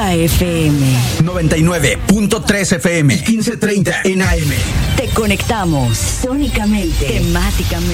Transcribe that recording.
Viva FM 99.3 FM 1530 en AM. Te conectamos sónicamente, temáticamente.